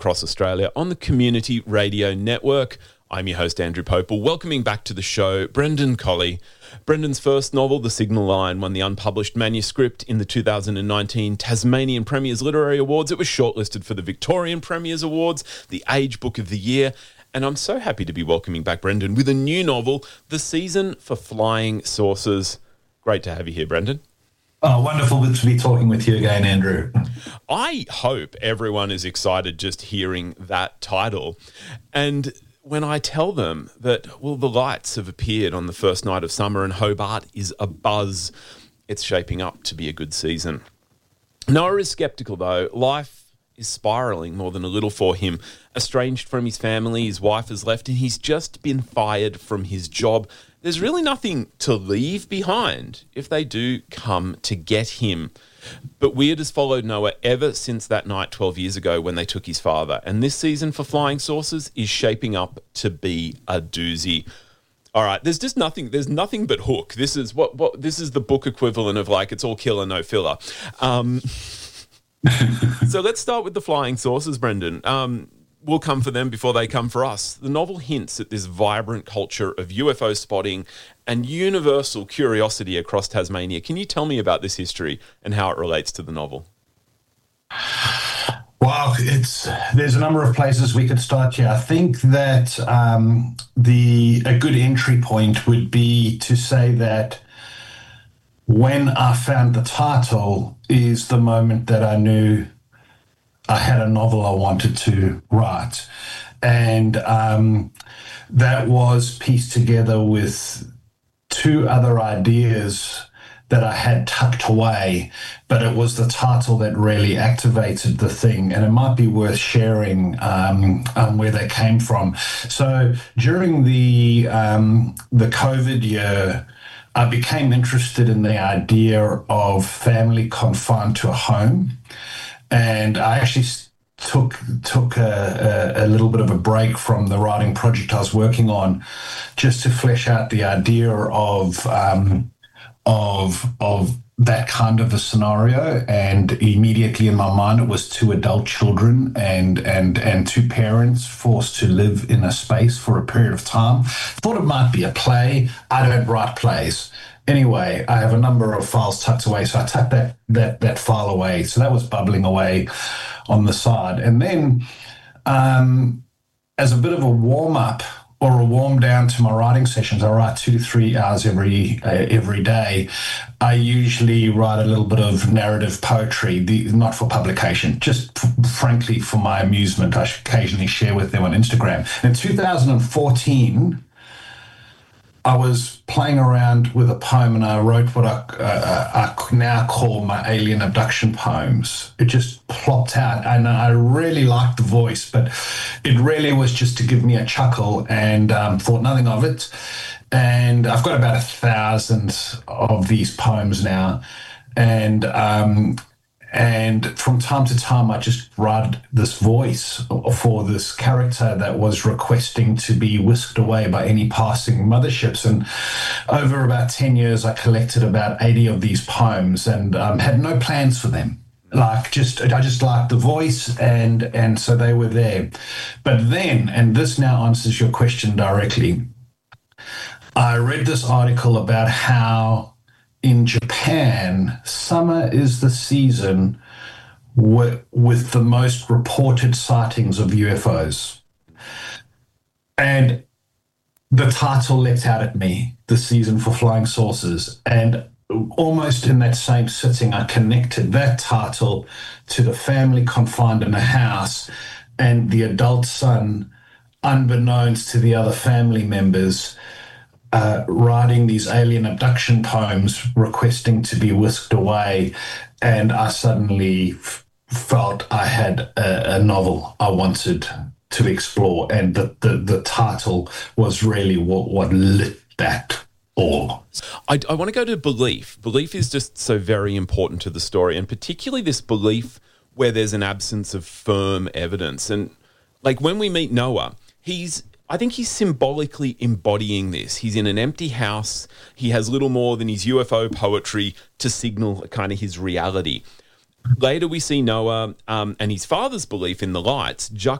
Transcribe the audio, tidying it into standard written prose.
across Australia on the Community Radio Network. I'm your host, Andrew Popel, welcoming back to the show Brendan Colley. Brendan's first novel, The Signal Line, won the unpublished manuscript in the 2019 Tasmanian Premier's Literary Awards. It was shortlisted for the Victorian Premier's Awards, the Age Book of the Year. And I'm so happy to be welcoming back Brendan with a new novel, The Season for Flying Saucers. Great to have you here, Brendan. Oh, wonderful to be talking with you again, Andrew. I hope everyone is excited just hearing that title. And when I tell them that, well, the lights have appeared on the first night of summer and Hobart is abuzz, it's shaping up to be a good season. Noah is sceptical, though. Life is spiralling more than a little for him. Estranged from his family, his wife has left, and he's just been fired from his job. There's really nothing to leave behind if they do come to get him. But weird has followed Noah ever since that night 12 years ago when they took his father. And this season for Flying Saucers is shaping up to be a doozy. All right, there's nothing but hook. This is this is the book equivalent of like it's all killer, no filler. So let's start with the Flying Saucers, Brendan. We'll come for them before they come for us. The novel hints at this vibrant culture of UFO spotting and universal curiosity across Tasmania. Can you tell me about this history and how it relates to the novel? Well, there's a number of places we could start here. I think that a good entry point would be to say that when I found the title is the moment that I knew I had a novel I wanted to write. And that was pieced together with two other ideas that I had tucked away, but it was the title that really activated the thing. And it might be worth sharing where they came from. So during the COVID year, I became interested in the idea of family confined to a home. And I actually took a little bit of a break from the writing project I was working on just to flesh out the idea of that kind of a scenario. And immediately in my mind, it was two adult children and two parents forced to live in a space for a period of time. Thought it might be a play. I don't write plays. Anyway, I have a number of files tucked away, so I tucked that file away. So that was bubbling away on the side. And then as a bit of a warm-up or a warm-down to my writing sessions, I write 2 to 3 hours every day. I usually write a little bit of narrative poetry, not for publication, just frankly for my amusement. I occasionally share with them on Instagram. In 2014... I was playing around with a poem and I wrote what I now call my alien abduction poems. It just plopped out and I really liked the voice, but it really was just to give me a chuckle and thought nothing of it. And I've got about 1,000 of these poems now. And from time to time, I just write this voice for this character that was requesting to be whisked away by any passing motherships. And over about 10 years, I collected about 80 of these poems and had no plans for them. I just liked the voice, and so they were there. But then, and this now answers your question directly, I read this article about how in Japan, summer is the season with the most reported sightings of UFOs. And the title leapt out at me, The Season for Flying Saucers. And almost in that same sitting, I connected that title to the family confined in a house and the adult son, unbeknownst to the other family members, writing these alien abduction poems requesting to be whisked away, and I suddenly felt I had a novel I wanted to explore, and the title was really what lit that all. I want to go to belief. Belief is just so very important to the story, and particularly this belief where there's an absence of firm evidence. And like when we meet Noah, I think he's symbolically embodying this. He's in an empty house. He has little more than his UFO poetry to signal kind of his reality. Later, we see Noah and his father's belief in the lights